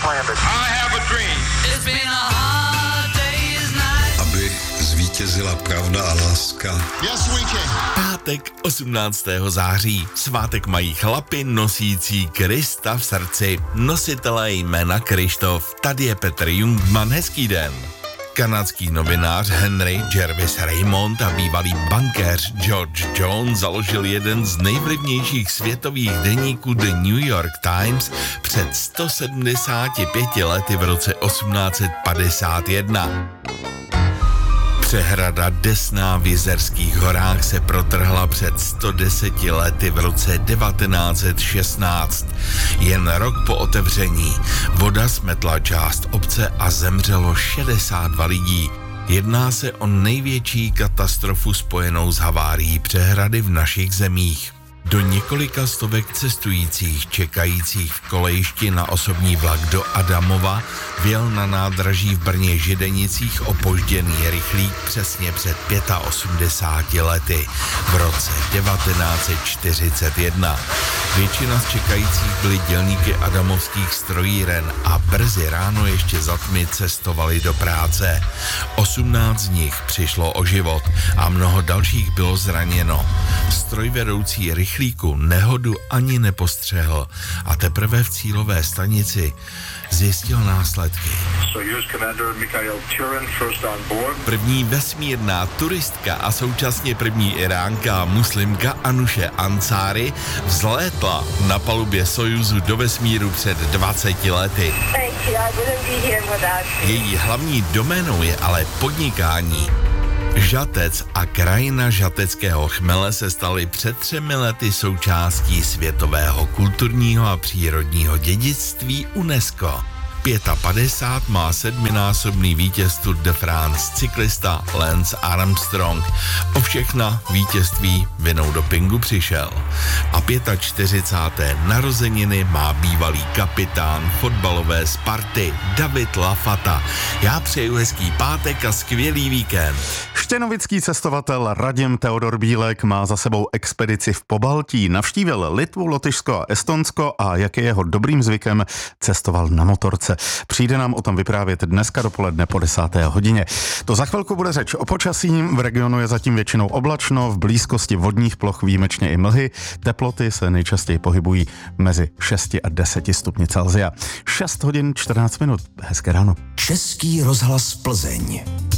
Aby zvítězila pravda a láska. Pátek 18. září. Svátek mají chlapi nosící Krista v srdci. Nositelé jména Krištof. Tady je Petr Jungmann, hezký den. Kanadský novinář Henry Jervis Raymond a bývalý bankéř George Jones založil jeden z nejvlivnějších světových deníků The New York Times před 175 lety v roce 1851. Přehrada Desná v Jizerských horách se protrhla před 110 lety v roce 1916. Jen rok po otevření voda smetla část obce a zemřelo 62 lidí. Jedná se o největší katastrofu spojenou s havárií přehrady v našich zemích. Do několika stovek cestujících čekajících v kolejišti na osobní vlak do Adamova vjel na nádraží v Brně Židenicích opožděný rychlík přesně před 85 lety v roce 1941. Většina z čekajících byli dělníky adamovských strojíren a brzy ráno ještě za tmy cestovali do práce. 18 z nich přišlo o život a mnoho dalších bylo zraněno. Strojvedoucí rychlíku nehodu ani nepostřehl a teprve v cílové stanici zjistil následky. První vesmírná turistka a současně první Iránka muslimka Anuše Ansári vzlétla na palubě Sojuzu do vesmíru před 20 lety. Její hlavní doménou je ale podnikání. Žatec a krajina žateckého chmele se staly před 3 lety součástí světového kulturního a přírodního dědictví UNESCO. 55 má 7násobný vítěz Tour de France cyklista Lance Armstrong. O všechna vítězství vinou dopingu přišel. A 45. narozeniny má bývalý kapitán fotbalové Sparty David Lafata. Já přeju hezký pátek a skvělý víkend. Štěnovický cestovatel Radim Teodor Bílek má za sebou expedici v Pobaltí. Navštívil Litvu, Lotyšsko a Estonsko a jak je jeho dobrým zvykem, cestoval na motorce. Přijde nám o tom vyprávět dneska dopoledne po 10. hodině. To za chvilku bude řeč o počasí. V regionu je zatím většinou oblačno, v blízkosti vodních ploch výjimečně i mlhy. Teploty se nejčastěji pohybují mezi 6 a 10 stupni Celsia. 6 hodin 14 minut. Hezké ráno. Český rozhlas Plzeň.